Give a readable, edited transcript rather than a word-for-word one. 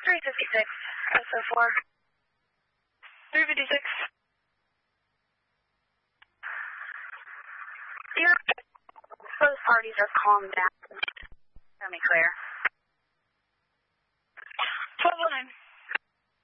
356, SO4. 356. Both parties are calmed down. Let me clear.